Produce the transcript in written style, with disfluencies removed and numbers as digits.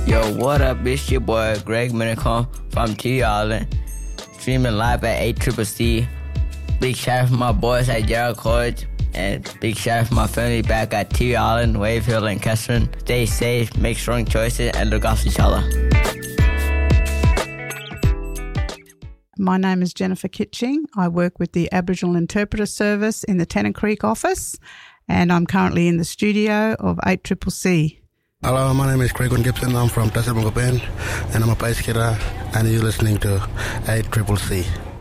Yo, what up? It's your boy Greg Minicom from T Island, streaming live at ACCC. Big shout out for my boys at Gerald College, and big shout out for my family back at T Island, Wave Hill, and Kestrel. Stay safe, make strong choices, and look after each other. My name is Jennifer Kitching. I work with the Aboriginal Interpreter Service in the Tennant Creek office, and I'm currently in the studio of ACCC. Hello, my name is Craig Gibson. I'm from Tasmania Band, and I'm a bass guitar, and you're listening to ACCC.